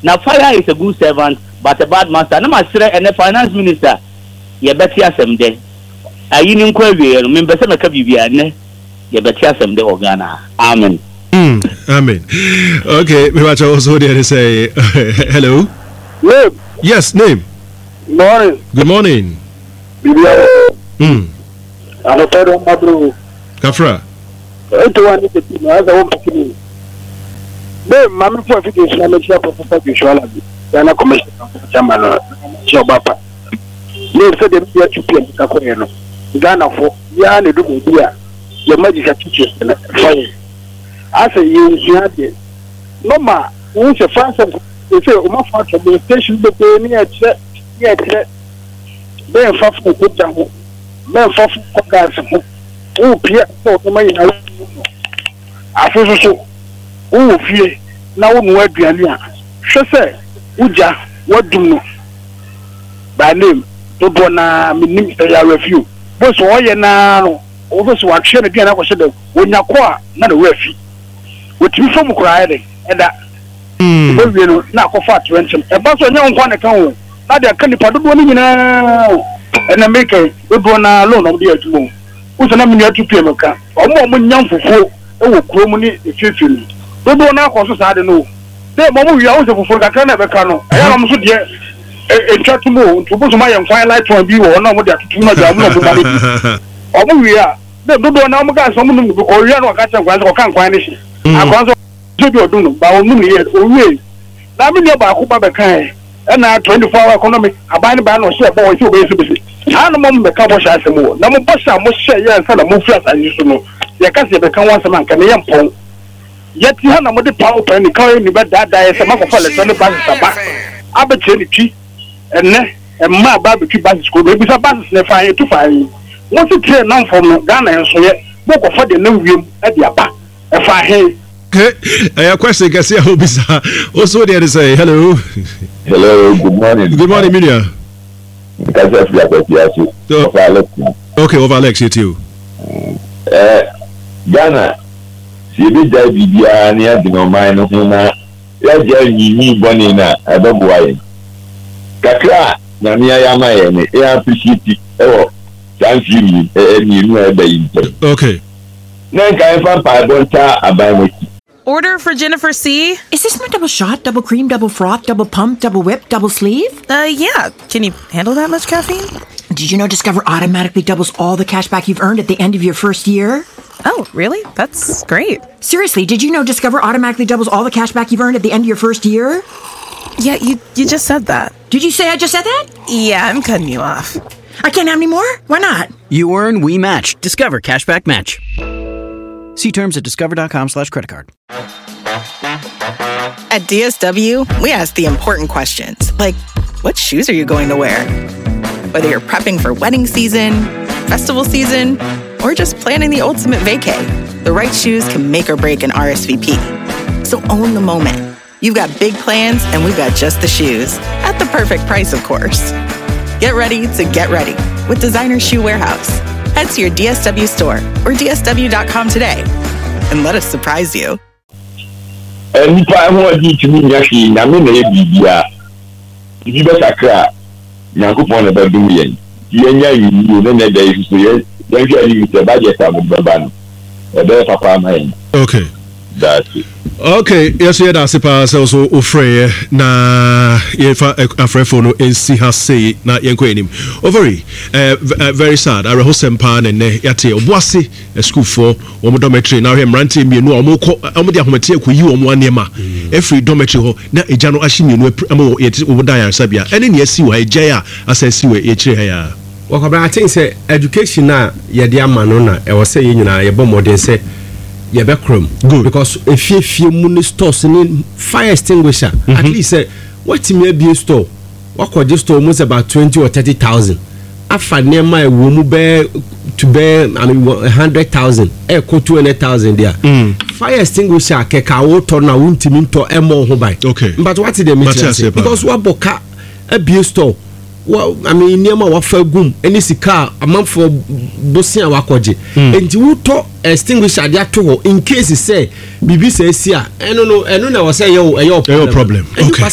Now fire is a good servant but a bad master. No master and the finance minister. Ye better asem de. Ayi ni nkwa wie no me bese meka bibia ne. Ye better asem de Ghana. Amen. Amen. Okay, we watch also there to say hello. Name. Yes, name. Morning. Good morning. I'm a third of my bro. Kafra. One is the team as a woman. Then, Mammy for education, I'm a chair for visual. Then a commission chairman, Chobapa. They said they are to play Cacoyano. Ghana for Yana do here. Your magic teachers and fire. I say, you had it. No, ma, who's a fast and they say, my father, the station, but they near check. Then, for good down. Then, for guys, who Pierre, so my I feel so. Oh, fear now, no, Adriana. She said, Uja, what do you know? By name, to Bona, Minister, I refuse. But so I now, over so action again, I was said, when you qua, not a refugee. What you from crying, and that, now for fat ransom. A bus on your one account, not their candy part of one, and a maker, we go now alone on the earth. Who's an ammonia to Pianoka, or more young for 4, oh, Cromony, the future. We go now, cause I don't know. Then, Mamma, we also for the can never can. I am so dear. A chat to move to put my young firelight to be or not with that too much. Or we are. Then, do now, someone who or you know, catch a grand or can't find it. I was to do no, but only yet, away. Now, me about Kuba Kai, and now 24-hour economy, I buy the ban or share boy to basically. I don't know the couple shots more. Now, Bossa must share and sell a move flat as you know. You can't say the can once a man can be young. Yet you have no power and the car in the bed that day as a mother fellow on the back. I bet you and my barbecue basis school, maybe some basis never find to find. What's it here now from Ghana and so yet? Book of the new room at the back. If I hear. A question, I see how bizarre. Also, there to say hello. Hello, good morning. Good morning, Milia. Okay, over Alex, you too. Ghana, she be there, be near the no mine of Huna. Let's just me bonina, I don't worry. Kakra, Namia Yama, and I appreciate it. Oh, thank you, and you know the okay. Then I found Pabonta about it. Order for Jennifer C. Is this my double shot, double cream, double froth, double pump, double whip, double sleeve? Yeah. Can you handle that much caffeine? Did you know Discover automatically doubles all the cash back you've earned at the end of your first year? Oh, really? That's great. Seriously, did you know Discover automatically doubles all the cash back you've earned at the end of your first year? Yeah, you just said that. Did you say I just said that? Yeah, I'm cutting you off. I can't have any more? Why not? You earn, we match. Discover Cashback Match. See terms at discover.com/creditcard. At DSW, we ask the important questions, like, what shoes are you going to wear? Whether you're prepping for wedding season, festival season, or just planning the ultimate vacay, the right shoes can make or break an RSVP. So own the moment. You've got big plans, and we've got just the shoes. At the perfect price, of course. Get ready to get ready with Designer Shoe Warehouse. Head to your DSW store or DSW.com today and let us surprise you. And if I want you to mean Yashi, I mean, if you better cry, Yankupon about doing you then there is then you the budget of the Baban. Papa mine. Okay. That's it. Okay, yes, yeah, that's also Ofre na yefa afrefo no ensi ha say na yenko enim. Overi very sad. I rehearse sempa na ne yate oboase school for omo dormitory na hwe mrante mienu omo de ahomete akoyi omo anema. Every dormitory ho na eja no ahye mienu amo yete omo dan yarsabia. Ene ne asi wa eja ya asasi wa ekire ha ya. Wakabra I think say education na ye de amano na e wo say ye nyina ye bo modern say Yebekrom. Good. Because if you money stores in fire extinguisher, at least what may be a store, what could just almost about 20 or 30,000. After near my woman bear to bear 100,000, echo 200,000 there. Fire extinguisher, keka water na untiminto emo hobai. Okay. But what did they mean? Because what boka a beer store. Well, I mean, near my waffle goom, any car, a month for Bosia Wakoji. And you talk extinguisher there too, in case you say, BBC says, yeah, I don't know, I was say, your problem. Okay.